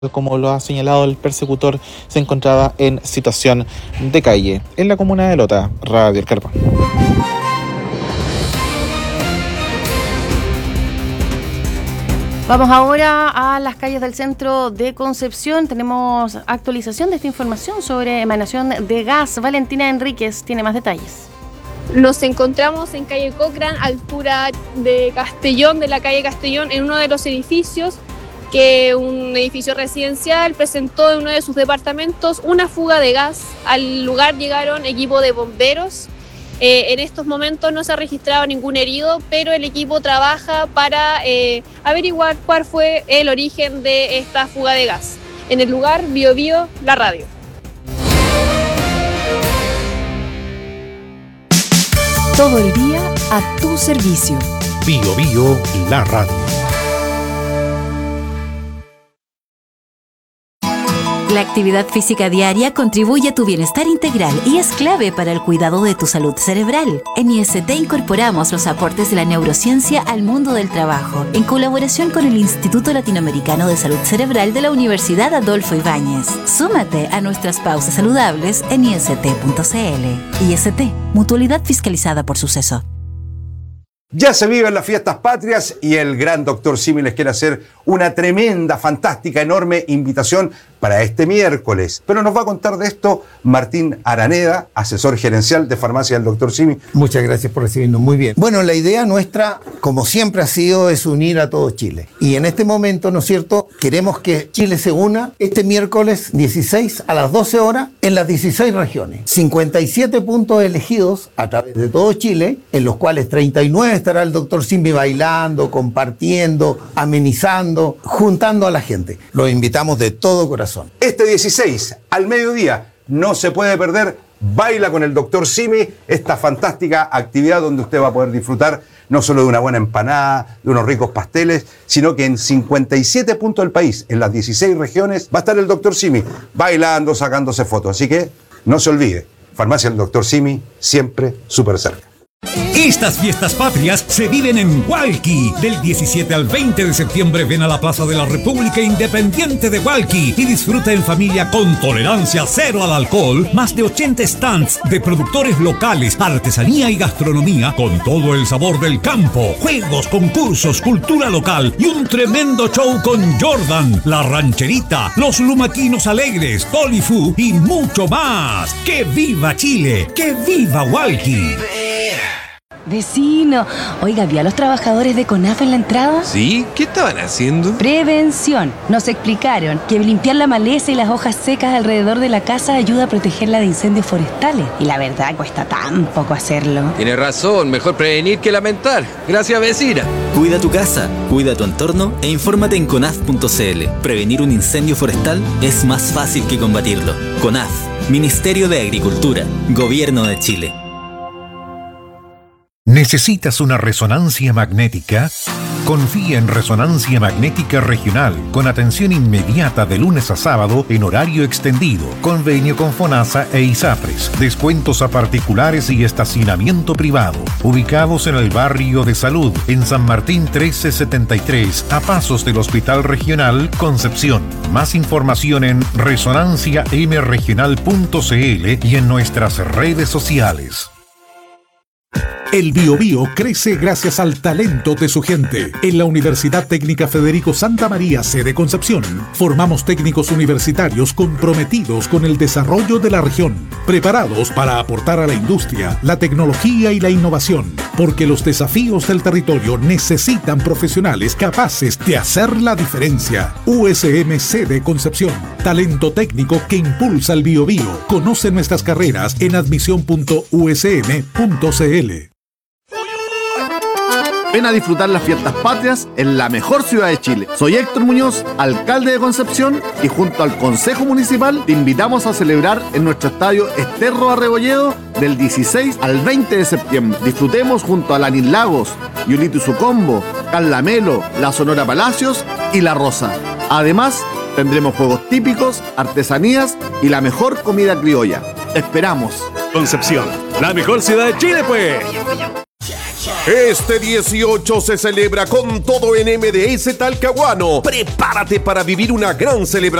Como lo ha señalado el persecutor, se encontraba en situación de calle en la comuna de Lota. Radio El Carpa. Vamos ahora a las calles del centro de Concepción. Tenemos actualización de esta información sobre emanación de gas. Valentina Enríquez tiene más detalles. Nos encontramos en calle Cochrane, altura de Castellón, de la calle Castellón, en uno de los edificios que un edificio residencial presentó en uno de sus departamentos una fuga de gas. Al lugar llegaron equipos de bomberos. En estos momentos no se ha registrado ningún herido, pero el equipo trabaja para averiguar cuál fue el origen de esta fuga de gas. En el lugar, Bio Bio, la radio. Todo el día a tu servicio. Bio Bio, la radio. La actividad física diaria contribuye a tu bienestar integral y es clave para el cuidado de tu salud cerebral. En IST incorporamos los aportes de la neurociencia al mundo del trabajo, en colaboración con el Instituto Latinoamericano de Salud Cerebral de la Universidad Adolfo Ibáñez. Súmate a nuestras pausas saludables en ist.cl. IST, mutualidad fiscalizada por Suceso. Ya se viven las fiestas patrias y el gran Dr. Simi les quiere hacer una tremenda, fantástica, enorme invitación para este miércoles. Pero nos va a contar de esto Martín Araneda, asesor gerencial de Farmacia del Dr. Simi. Muchas gracias por recibirnos, muy bien. Bueno, la idea nuestra, como siempre ha sido, es unir a todo Chile. Y en este momento, ¿no es cierto?, queremos que Chile se una este miércoles 16 a las 12 horas en las 16 regiones. 57 puntos elegidos a través de todo Chile, en los cuales 39 estará el Dr. Simi bailando, compartiendo, amenizando, juntando a la gente. Los invitamos de todo corazón. Este 16 al mediodía no se puede perder Baila con el Dr. Simi, esta fantástica actividad donde usted va a poder disfrutar no solo de una buena empanada, de unos ricos pasteles, sino que en 57 puntos del país, en las 16 regiones, va a estar el Dr. Simi bailando, sacándose fotos. Así que no se olvide, Farmacia del Dr. Simi, siempre súper cerca. Estas fiestas patrias se viven en Hualqui. Del 17 al 20 de septiembre ven a la Plaza de la República Independiente de Hualqui y disfruta en familia con tolerancia cero al alcohol. Más de 80 stands de productores locales, artesanía y gastronomía con todo el sabor del campo. Juegos, concursos, cultura local y un tremendo show con Jordan, La Rancherita, Los Lumaquinos Alegres, Tolifu y mucho más. ¡Que viva Chile! ¡Que viva Hualqui! Vecino, oiga, ¿vio a los trabajadores de CONAF en la entrada? ¿Sí? ¿Qué estaban haciendo? Prevención. Nos explicaron que limpiar la maleza y las hojas secas alrededor de la casa ayuda a protegerla de incendios forestales. Y la verdad cuesta tan poco hacerlo. Tiene razón, mejor prevenir que lamentar. Gracias, vecina. Cuida tu casa, cuida tu entorno e infórmate en conaf.cl. Prevenir un incendio forestal es más fácil que combatirlo. CONAF, Ministerio de Agricultura, Gobierno de Chile. ¿Necesitas una resonancia magnética? Confía en Resonancia Magnética Regional, con atención inmediata de lunes a sábado en horario extendido, convenio con FONASA e ISAPRES, descuentos a particulares y estacionamiento privado. Ubicados en el barrio de Salud, en San Martín 1373, a pasos del Hospital Regional Concepción. Más información en resonanciamregional.cl y en nuestras redes sociales. El Biobío crece gracias al talento de su gente. En la Universidad Técnica Federico Santa María, sede Concepción, formamos técnicos universitarios comprometidos con el desarrollo de la región, preparados para aportar a la industria, la tecnología y la innovación, porque los desafíos del territorio necesitan profesionales capaces de hacer la diferencia. USM sede Concepción, talento técnico que impulsa el Biobío. Conoce nuestras carreras en admisión.usm.cl. Ven a disfrutar las fiestas patrias en la mejor ciudad de Chile. Soy Héctor Muñoz, alcalde de Concepción, y junto al Consejo Municipal te invitamos a celebrar en nuestro estadio Esterro Arrebolledo del 16 al 20 de septiembre. Disfrutemos junto a Lanín Lagos, Yulito y su combo, Carla Melo, la Sonora Palacios y La Rosa. Además, tendremos juegos típicos, artesanías y la mejor comida criolla. ¡Esperamos! Concepción, la mejor ciudad de Chile, pues. Este 18 se celebra con todo en MDS Talcahuano. Prepárate para vivir una gran celebración